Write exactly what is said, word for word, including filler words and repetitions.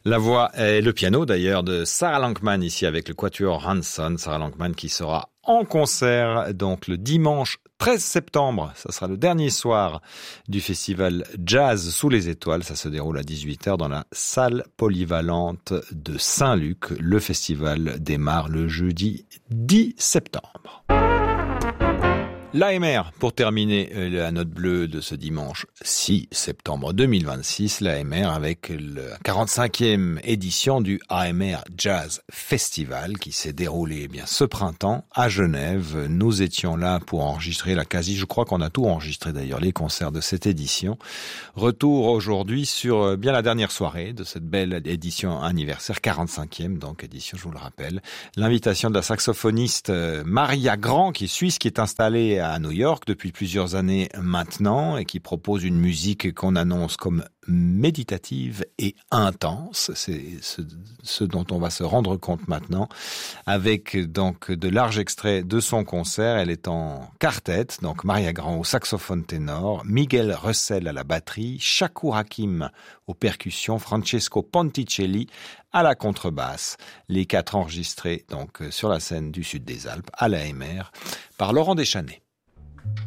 La voix et le piano d'ailleurs de Sarah Lankman ici avec le Quatuor Hanson. Sarah Lankman qui sera en concert donc le dimanche treize septembre. Ça sera le dernier soir du festival Jazz sous les étoiles. Ça se déroule à dix-huit heures dans la salle polyvalente de Saint-Luc. Le festival démarre le jeudi dix septembre. L'A M R, pour terminer la note bleue de ce dimanche six septembre deux mille vingt-six, l'A M R avec la quarante-cinquième édition du A M R Jazz Festival qui s'est déroulé eh bien ce printemps à Genève. Nous étions là pour enregistrer la quasi, je crois qu'on a tout enregistré d'ailleurs, les concerts de cette édition. Retour aujourd'hui sur bien la dernière soirée de cette belle édition anniversaire, quarante-cinquième donc édition, je vous le rappelle. L'invitation de la saxophoniste Maria Grand qui est suisse, qui est installée à New York depuis plusieurs années maintenant et qui propose une musique qu'on annonce comme méditative et intense. C'est ce, ce dont on va se rendre compte maintenant avec donc de larges extraits de son concert. Elle est en quartet, donc Maria Grand au saxophone ténor, Miguel Russell à la batterie, Shakur Hakim aux percussions, Francesco Ponticelli à la contrebasse. Les quatre enregistrés donc sur la scène du sud des Alpes à l'A M R par Laurent Deschanel.